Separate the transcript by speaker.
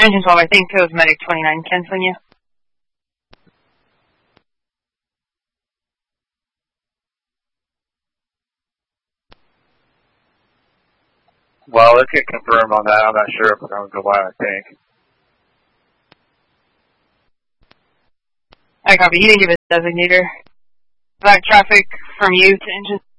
Speaker 1: Engine 12, I think it was Medic 29 canceling you.
Speaker 2: Well, let's get confirmed on that. I'm not sure if we're going to go by, I think.
Speaker 1: I copy. You didn't give a designator. Back traffic from you to engine